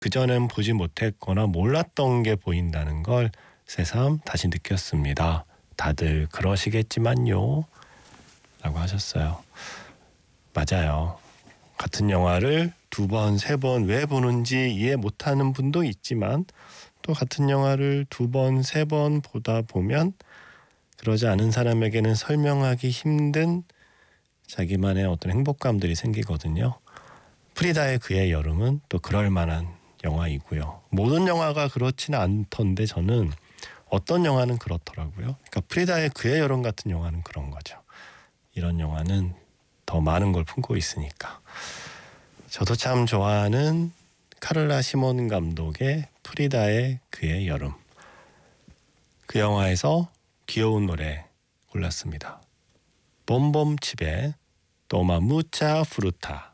그전엔 보지 못했거나 몰랐던 게 보인다는 걸 새삼 다시 느꼈습니다. 다들 그러시겠지만요. 라고 하셨어요. 맞아요. 같은 영화를 두 번, 세 번 왜 보는지 이해 못하는 분도 있지만 또 같은 영화를 두 번, 세 번 보다 보면 그러지 않은 사람에게는 설명하기 힘든 자기만의 어떤 행복감들이 생기거든요. 프리다의 그의 여름은 또 그럴 만한 영화이고요. 모든 영화가 그렇지는 않던데 저는 어떤 영화는 그렇더라고요. 그러니까 프리다의 그의 여름 같은 영화는 그런 거죠. 이런 영화는 더 많은 걸 품고 있으니까. 저도 참 좋아하는 카를라 시몬 감독의 프리다의 그의 여름. 그 영화에서 귀여운 노래 골랐습니다. 봄봄칩의 또마 무차 프루타.